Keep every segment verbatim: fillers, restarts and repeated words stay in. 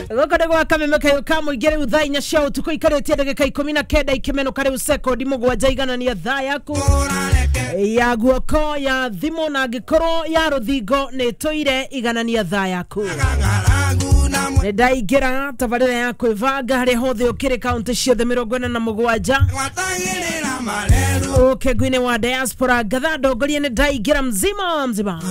Gokode gwa kameme kayo kamo igere uthainya cia tuko ikaretie ndagika ikumi na kenda ikimeno kare useko dimugwa jaigana ni thaa yaku ya guoko ya thimo na gikoro ya ruthingo ni toire igana ni thaa yaku ne daigira tabarira yaku ivanga hari hothe ukire county ciothe mirongo ina na mugwanja okay gwine wa diaspora gatha ndongoria ne daigira mzima mzima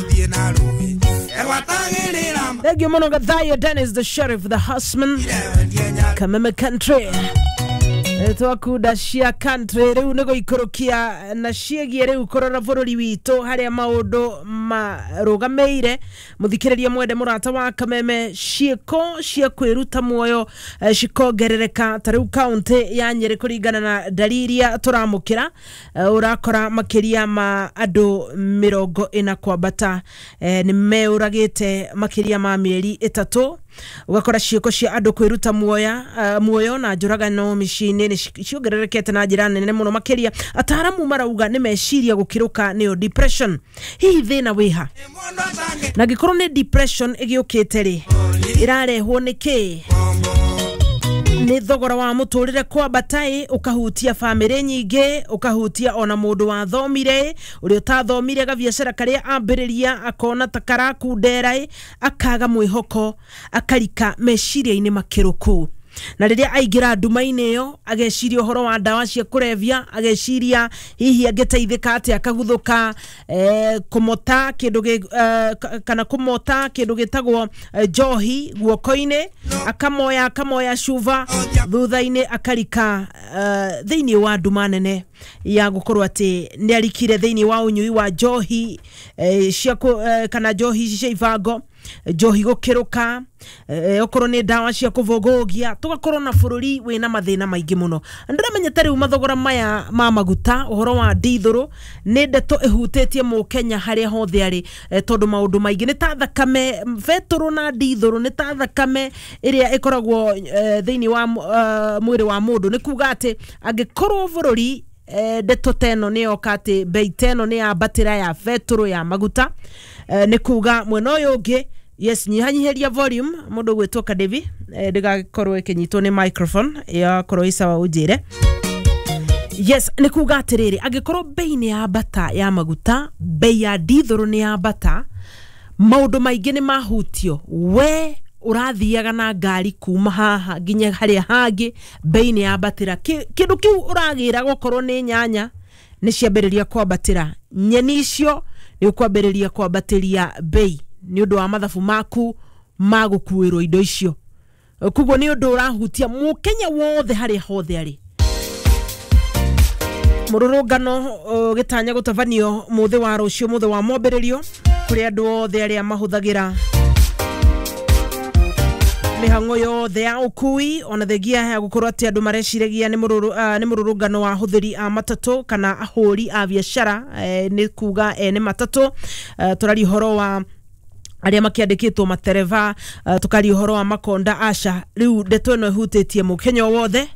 Thank you, Mono Gathaya Dennis, the sheriff, the husband. Kameme country. Eto akuda shia country. Reu nego ikorokia na shia giere ukorora vorori wito. Haria maodo ma roga meire. Muthikireria mwede murata wa kameme shieko. Shia kweruta mwoyo. Shiko gerereka. Tareu county ya Nyeri kurigana na daliria turamukira. Urakora makiria ma ado mirogo ina kwa bata. Ni meuragite makiria ma mieri itatu. Ugakora shieko cia andu kwiruta muoya uh, muoyo na njuraga no mishine ni ciongererekete na njira nene muno makiria ataramu marauga ni meciria gukiruka neo depression hihi thina wiha na gikorwo ni depression igiukite ri irarehwo niki ni thogora wa muturire kwa batai ukahutia family nyingi ukahutia ona mundu wa thomire uri utathomire gabiacara karia ambiriria akona takara kundera akaga mwihoko akarika meciria-ini makiruku na riria aigira nduma-ini yo ageciria horo wa ndawa cia kurevia ageciria hihi angeteithika ati akaguthuka eh, kumota kindu uh, kana kumota kindu gitagwo uh, johi guoko-ini akamoya akamoya shuva thutha-ini akarika uh, thiini wa nduma nene ya gukorwo ati ni arikire thiini wa unyui wa johi eh, cia uh, kana johi cia ivango johi gukiruka eh, okorwo ni ndawa cia kuvogogia tugakorwo na bururi wina mathina maingi muno ndiramenya tari mathogora maya ma maguta uhoro wa dithuru ni ndeto ihutĩtie mu Kenya haria hothe ari eh, tondu maundu maingi ni ta thakame veturu na dithuru ni ta thakame iria ikoragwo eh, thiini wa uh, mwiri wa mundu ni kuga ati angikorwo bururi eh, ndeto teno ni okati bei teno ni ya batira ya veturu ya maguta eh, ni kuga mwena uyu ungi yes nyihanyiheria volume mundu gwitwoka Devi eh, ndigakorwo ikinyitwo ni microphone ya korwo isawa ujire yes ni kuga atiriri agikorwo bei ni ya bata ya maguta bei ya dithuru ni ya bata maundu maingi ni mahutio we urathiaga na ngari kuma haha nginya haria hangi bei ni ya batira kindu kiu uragira gokorwo ni nyanya ni ciambiriria kwa batira nyeni icio ni kwambiriria kwa batiria bei ni undu wa mathabu maku magukuirwo indo icio kugo ni undu urahutia mu Kenya wothe haria hothe ari mururungano uh, gitanya gutavanio muthe wa rucio muthe wa mobererio kuri andu othe aria mahuthagira mihango yothe ya ukui ona thegia ya gukorwo ati andu mareciragia ni mururu uh, ni mururungano wa huthiri a matatu kana ahuri a biashara eh, ni kuga eh, ni matatu uh, turari horo wa aria makiandikitwo matereva uh, tukari horo wa makonda asha riu ndeto ino ihutĩtie mu Kenya wothe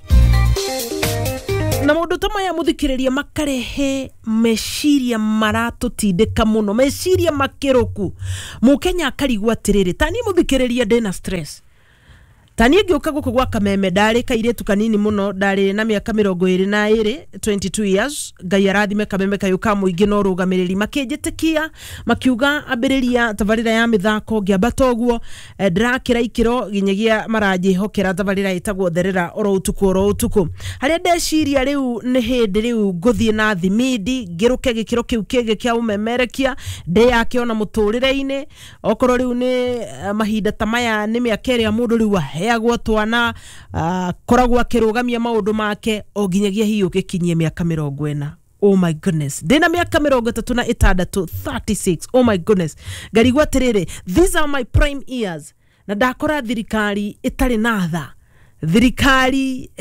na mundu tamaya muthikiriria makarehe meciria maratutindika muno meciria makiruku mu Kenya akarigwa tiriri tani muthikiriria ndina stress tani ngioka guku gwa kameme ndari kairetu kanini muno ndari na miaka mirongo iri na iri twenty-two years ngai arathime kameme kayuka muingi no rugamiriri makinjitikia makiuga ambiriria tabarira ya mithako ngiambata oguo ndrakira ikiro ginyagia maraji hokera tabarira itagwo therera oro utuku oro utuku haria ndeciria riu ni hindi riu nguthie na thimidi ngiruke gikiro kiu kege kia umemerekia nde yake ona muturire-ini okoro riu ni uh, mahinda tamaya ni miaka iri ya mundu riu heagwo twana uh, koragwo akirugamia maundu make o ginyagia hiyo gikinyie miaka mirongo ina oh my goodness ndina miaka mirongo itatu na itandatu thirty-six oh my goodness ngarigwa tiriri these are my prime years na ndakora thirikari itari na tha thirikari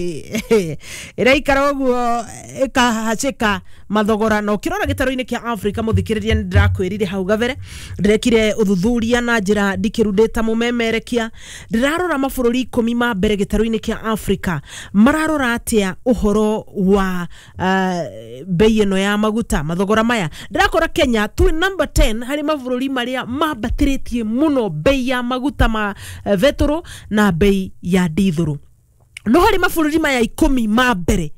iraikara uguo ikahacika mathogora no kirora gitaro-ini kia Africa muthikiriria ndirakwirire hau gavere ndirekire uthuthuria na njira ndikirudeta mumemerekia ndirarora mabururi ikumi ma mbere gitaro-ini kia Africa mararora atia uhoro wa uh, bei ino ya maguta mathogora maya ndirakora Kenya tu number ten hari mabururi maria mambatiretie muno bei ya maguta ma uh, vetro na bei ya dithuru no hari mabururi maya ikumi ma mbere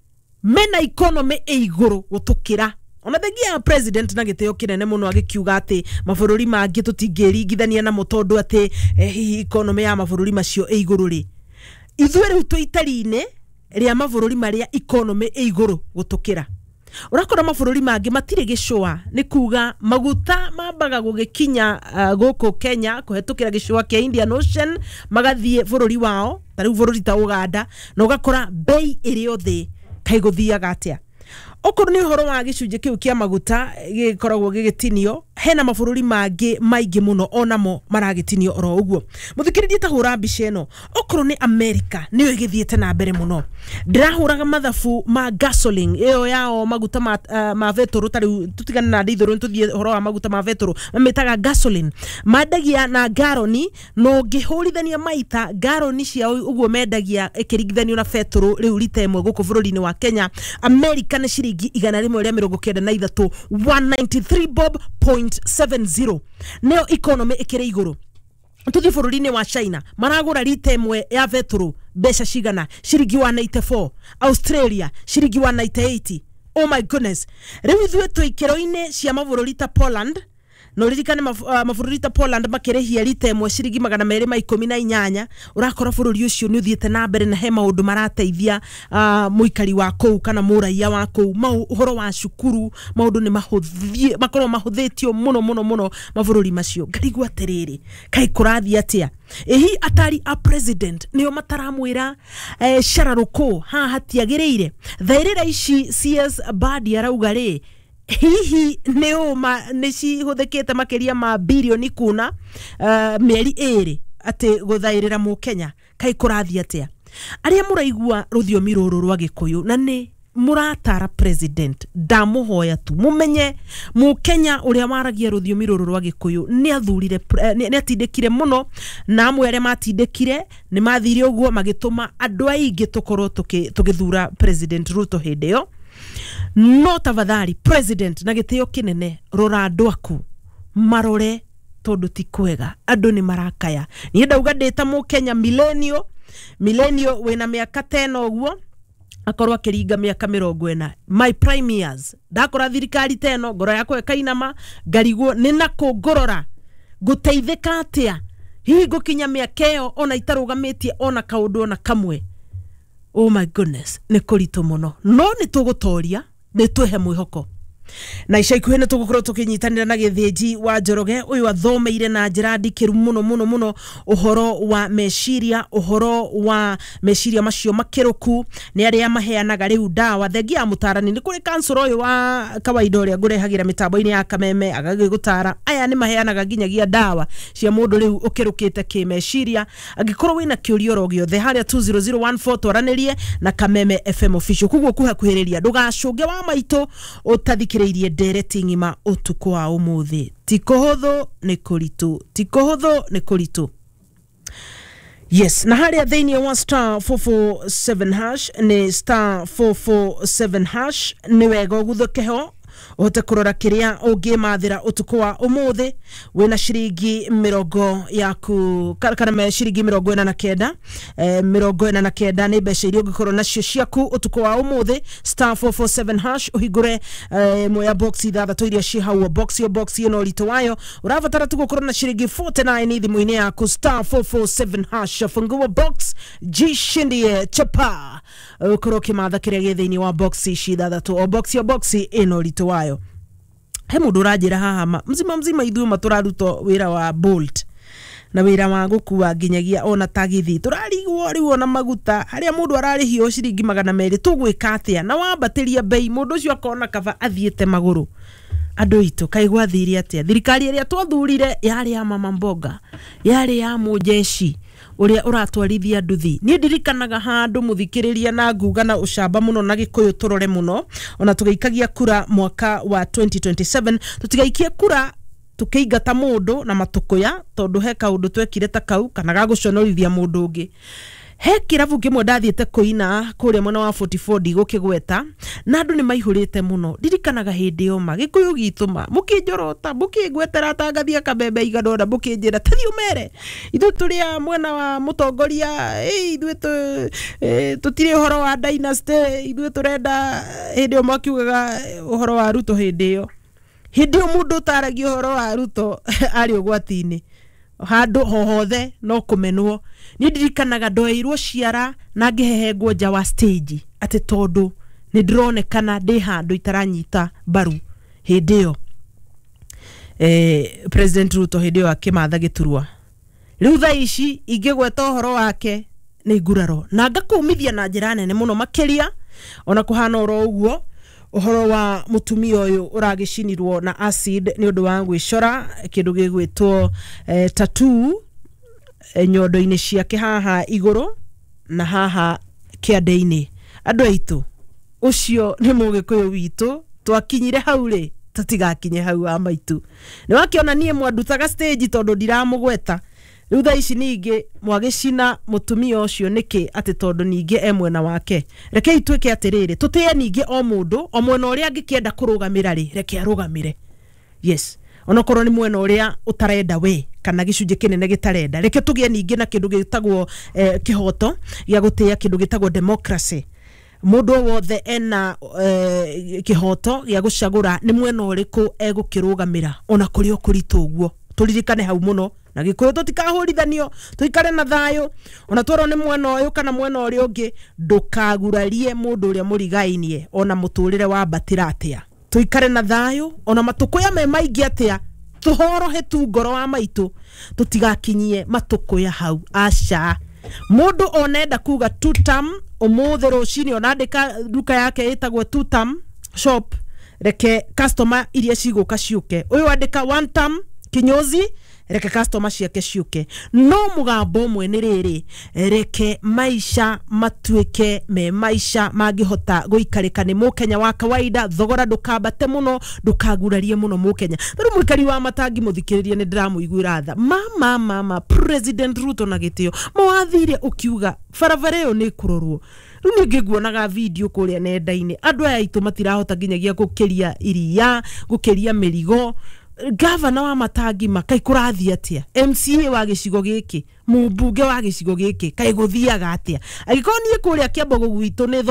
mena economy e iguru gutukira ona thengia president na giteo kinene muno agikiuga ati mabururi mangi tutingiringithania na mutondu ati hihi economy ya mabururi macio e iguru ri ithuĩ rĩu tũitari-inĩ rĩa mabururi maria economy e iguru gutukira urakora mabururi mangi matire gicua ni kuga maguta mambaga gugikinya uh, goko Kenya kuhetukira gicua kia Indian Ocean magathie bururi wao tariu bururi ta Uganda na ugakora bei iri othe kaiguthiaga atia okorwo ni horo wa gicunje kiu kia maguta gikoragwo gigitinio hena mabururi mangi maingi muno onamo maragitinio oro uguo muthikiririe ta hura mbica ino okorwo ni America niyo igithiete na mbere muno ndirahuraga mathafu ma gasoline iyo yao maguta ma, uh, ma vetro tari tutigana na dithoro tuthie horo wa maguta ma vetro mametaga gasoline mandagia na garoni no ngihurithania maita garoni ciao uguo mendagia ikiringithanio na vetro riu lita imwe guku bururi-ini wa Kenya America ni ciringi igana rimwe ria mirongo kenda na ithatu one ninety-three bob point seven zero neo economy ikire iguru tuthi bururi-ini wa China maragura lita imwe ya vetro besha cigana ciringi one ninety-four Australia ciringi one ninety-eight oh my goodness riu ithuĩ tũ ikero-ini cia mabururi ta Poland no ririkane maf, uh, mabururi ta Poland makirehia lita imwe ciringi magana meri ma ikumi na inyanya urakora bururi ucio ni uthiete na mbere na he maundu marateithia uh, muikari wa kou kana muraia wa kou mau uhoro wa cukuru maundu ni mahuthie makorwo mahuthitio muno muno muno mabururi macio ngarigwa tereri kai kurathi atia ehi atari a president niyo mataramwira eh, shararuko ha hatiagirire thairira ici C S Badi arauga ri hihi neo ma nici huthikite makiria ma bilioni kuna uh, mieri iri ati guthairira mu Kenya kai kurathi atia aria muraigua ruthiomi ruru rwa Gikuyu na ni muratara president ndamuhoya tu mumenye mu Kenya uria waragia ruthiomi ruru rwa Gikuyu ni athurire ni atindikire muno na amwe aria matindikire ni mathire uguo magituma andu aingi tukorwo tukithura president Ruto hindeo no tafadhali president na gitio kinene rora andu aku marore tondu ti kwega andu ni marakaya ni ndauga ndeta mu Kenya millennial millennial wena miaka ten uguo akorwa kiringa miaka mirongo ina my prime years ndakora thirikari teno ngoro yakwa ikainama ngarigwo ni nakungorora guteithika atia hihi gukinya miaka iyo ona itarugametie ona kaundu ona kamwe oh my goodness ni kurito muno no ni tugutoria ni twehe mwihoko na ica ikuhe ni tugukorwo tukinyitanira na githiji wa Njoroge uyu athomeire na njira ndikiru muno muno muno uhoro wa meciria uhoro wa meciria macio makiruku ni aria maheanaga riu dawa thengia mutarani ni kuri council uyu wa kawaida uria ngurehagira mitambo-ini ya Kameme agagigutara aya ni maheanaga nginyagia dawa cia mundu riu ukirukite kimeciria agikorwo wina kiurio ro giothe haria two zero zero one four twaranirie na Kameme F M official kuguo kuhakuhiriria ndugacunge wa maito utathikiririe dereti ngima utuko wa umuthi tikohotho ni kuritu tikohotho ni kuritu yes na haria thini wa star four four seven hash ni star four four seven hash ni wego guthokeho ote kurora kiria ungimathira utuko wa umuthi wina shiringi mirongo yaku kana me shiringi mirongo ina na kenda eh, mirongo ina na kenda ni besha irio gikorwo nacio ciaku utuko wa umuthi star four four seven hash uhigure eh, moya box ithatha to iria ci hau box yo box ino rito wayo uravatara tu gukorwo na shiringi forty-nine thimu-ini yaku star four four seven hash fungua box jishindie chapa ukorwo kimatha kiria githini wa box ici ithatha to o box yo box ino rito wayo he mundu urajira haha mzima mzima ithuĩ maturaruto wira wa Bolt na wira wa gukua nginyagia ona tagithi turarigwo riu ona maguta haria mundu ararihio ciringi magana meri tugwika atia na wambatiria bei mundu ucio akona kaba athiete maguru Andũ itu kai gwathiri atia thirikari iria twathurire yari ya Mama Mboga yari ya Mujeshi uria uratwarithia nduthi ni ndirikanaga handu muthikiriria na nguga na ucamba muno na Gikuyu turore muno ona tugeikagia kura mwaka wa twenty twenty-seven tutigaikie kura tukeigata mundu na matukuya tondu he kaundu twekire ta kau kana gaguconorithia mundu ungi he kiravu kimwe ndathiete kuina kuria mwana wa forty-four digukigweta na andu ni maihurite muno ndirikanaga hindi yoma Gikuyu gituma mukijorota mukigwetera tangathia kabebe igadora mukinjira tathi umere ithu turia mwena wa mutongoria eh ithu tutire uhoro wa dynasty ithu turenda hindi yoma kiugaga uhoro wa Ruto hindi yo hindi yo mundu taragi uhoro wa Ruto ari ugwatini handu hohothe no kumenwo ni ndirikanaga ndoirwo ciara na ngihehengwo nja wa stage ati tondu ni ndironekana ndi handu itaranyita baru hindi yo eh President Ruto hindi yo akimatha Giturwa riu tha ici ingigweta uhoro wake ni nguraro na ngakumithia na njira nene muno makiria ona kuhana oro uguo uhoro wa mutumia uyu uragicinirwo na acid ni undu wa gwicora kindu gigwitwo eh, tattoo eh, nyondo-ini ciake haha iguru na haha kiande-ini andu aitu ucio ni Mugikuyu witu twakinyire hau ri tutigakinye hau a maitu ni wakiona nie mwandutaga stage tondu ndiramugweta riu tha ici ningi mwagicina mutumia ucio niki ati tondu ningi emwena wake reke itweke atiriri tutie ningi o mundu o mwena uria angikienda kurugamira ri reke arugamire yes ona korwo ni mwena uria utarenda we kana gicunje kinene gitarenda reke tugie ningi na kindu gitagwo eh, kihoto gia gutia kindu gitagwo democracy mundu wothe ena eh, kihoto gia gucagura ni mwena uriku egukirugamira ona kuri okuritu uguo turirikane hau muno na Gikuyu tutikahurithanio tuikare na thayo ona tworo ni mwena uyu kana mwena uria ungi ndukagurarie mundu uria murigainie ona muturire wa batira atia tuikare na thayo ona matukuya me maingi atia tuhorohe tu ngoro wa maitu tutigakinyie matukuya hau aca mundu onenda kuga two term umuthe rucini onandika duka yake itagwo two term shop reke customer iria ciguka ciuke uyu andika one term kinyozi reke customer ciake ciuke no mugambo mwe ni riri reke maisha matuike me maisha mangihota guikarika ni mukenya wa kawaida thogora ndukambate muno ndukagurarie muno mukenya riu mwikari wa matangi muthikiririe ni ndiramuiguira tha mama mama President Ruto na gitio mwathire ukiuga faravareo ni kurorwo riu ningi guonaga video kuria nenda-ini andu aya itu matirahota nginyagia gukiria iria gukiria mirigo Gavana wa matangi makai kurathi atia M C A wa gicigo giki mubunge wa gicigo giki kai guthiaga atia agikonie kuria Kiambogo gwitu ni